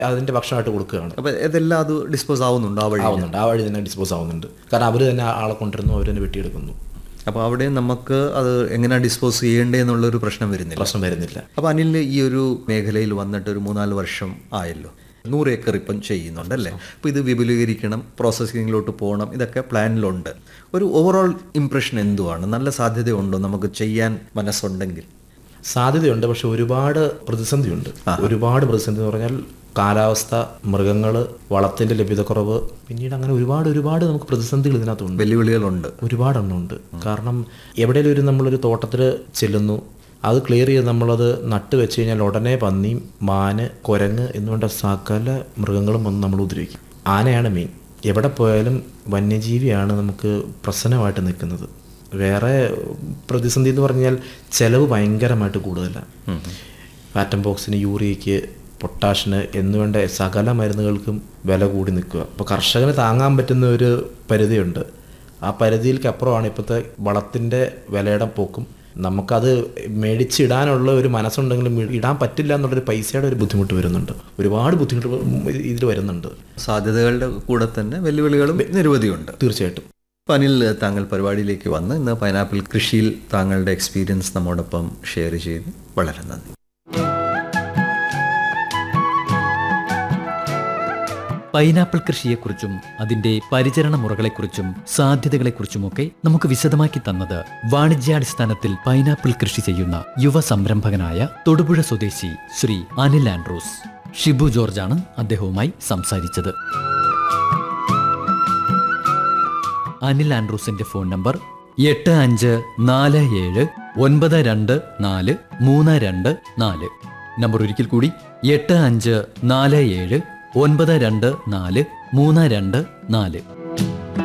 അതിൻ്റെ ഭക്ഷണമായിട്ട് കൊടുക്കുകയാണ്. അപ്പോൾ ഇതെല്ലാം അത് ഡിസ്പോസ് ആവുന്നുണ്ട്, ആ വഴി തന്നെ ഡിസ്പോസ് ആവുന്നുണ്ട്. കാരണം അവർ തന്നെ ആളെ കൊണ്ടിരുന്നു, അവർ തന്നെ വെട്ടിയെടുക്കുന്നു. അപ്പോൾ അവിടെ നമുക്ക് അത് എങ്ങനെയാണ് ഡിസ്പോസ് ചെയ്യേണ്ടതെന്നുള്ളൊരു പ്രശ്നം വരുന്നില്ല. അപ്പോൾ അനിൽ ഈ ഒരു മേഖലയിൽ വന്നിട്ട് ഒരു 3-4 വർഷം ആയല്ലോ. 100 ഏക്കർ ഇപ്പം ചെയ്യുന്നുണ്ടല്ലേ. അപ്പോൾ ഇത് വിപുലീകരിക്കണം, പ്രോസസ്സിങ്ങിലോട്ട് പോകണം, ഇതൊക്കെ പ്ലാനിലുണ്ട്. ഒരു ഓവറോൾ ഇംപ്രഷൻ എന്തുവാണ്? നല്ല സാധ്യതയുണ്ടോ നമുക്ക് ചെയ്യാൻ മനസ്സുണ്ടെങ്കിൽ? സാധ്യതയുണ്ട്, പക്ഷെ ഒരുപാട് പ്രതിസന്ധിയുണ്ട്. ഒരുപാട് പ്രതിസന്ധി എന്ന് പറഞ്ഞാൽ കാലാവസ്ഥ, മൃഗങ്ങൾ, വളത്തിൻ്റെ ലഭ്യതക്കുറവ്, പിന്നീട് അങ്ങനെ ഒരുപാട് നമുക്ക് പ്രതിസന്ധികൾ ഇതിനകത്തുണ്ട്, വെല്ലുവിളികളുണ്ട്, ഒരുപാടെണ്ണമുണ്ട്. കാരണം എവിടെയെങ്കിലും നമ്മളൊരു തോട്ടത്തിൽ ചെല്ലുന്നു, അത് ക്ലിയർ ചെയ്ത് നമ്മളത് നട്ട് വെച്ച് കഴിഞ്ഞാൽ ഉടനെ പന്നി, മാന്, കുരങ്ങ് എന്നുവേണ്ട സകല മൃഗങ്ങളും വന്ന് നമ്മൾ ഉപദ്രവിക്കും. ആനയാണ് മെയിൻ. എവിടെ പോയാലും വന്യജീവിയാണ് നമുക്ക് പ്രശ്നമായിട്ട് നിൽക്കുന്നത്. വേറെ പ്രതിസന്ധി എന്ന് പറഞ്ഞാൽ ചിലവ് ഭയങ്കരമായിട്ട് കൂടുതലാണ്. ആറ്റം ബോക്സിന്, യൂറിയയ്ക്ക്, പൊട്ടാഷിന് എന്നുവേണ്ട സകല മരുന്നുകൾക്കും വില കൂടി നിൽക്കുക. അപ്പോൾ കർഷകന് താങ്ങാൻ പറ്റുന്ന ഒരു പരിധിയുണ്ട്. ആ പരിധിയിലേക്ക് അപ്പുറമാണ് ഇപ്പോഴത്തെ വളത്തിൻ്റെ വിലയുടെ പോക്കും. നമുക്കത് മേടിച്ചിടാനുള്ള ഒരു മനസ്സുണ്ടെങ്കിലും ഇടാൻ പറ്റില്ല എന്നുള്ളൊരു പൈസയുടെ ഒരു ബുദ്ധിമുട്ട് വരുന്നുണ്ട്. ഒരുപാട് ബുദ്ധിമുട്ട് ഇതിൽ വരുന്നുണ്ട്. സാധ്യതകളുടെ കൂടെ തന്നെ വെല്ലുവിളികളും നിരവധിയുണ്ട്. തീർച്ചയായിട്ടും. അപ്പോൾ അനിൽ, താങ്കൾ പരിപാടിയിലേക്ക് വന്ന് ഇന്ന് പൈനാപ്പിൾ കൃഷിയിൽ താങ്കളുടെ എക്സ്പീരിയൻസ് നമ്മോടൊപ്പം ഷെയർ ചെയ്ത് വളരെ നന്ദി. പൈനാപ്പിൾ കൃഷിയെക്കുറിച്ചും അതിന്റെ പരിചരണ മുറകളെക്കുറിച്ചും സാധ്യതകളെക്കുറിച്ചുമൊക്കെ നമുക്ക് വിശദമാക്കി തന്നത് വാണിജ്യാടിസ്ഥാനത്തിൽ പൈനാപ്പിൾ കൃഷി ചെയ്യുന്ന യുവ സംരംഭകനായ തൊടുപുഴ സ്വദേശി ശ്രീ അനിൽ ആൻഡ്രൂസ്. ഷിബു ജോർജാണ് അദ്ദേഹവുമായി സംസാരിച്ചത്. Anil ആൻഡ്രൂസിന്റെ phone number 8547924324. നമ്പർ ഒരിക്കൽ കൂടി 8547924324.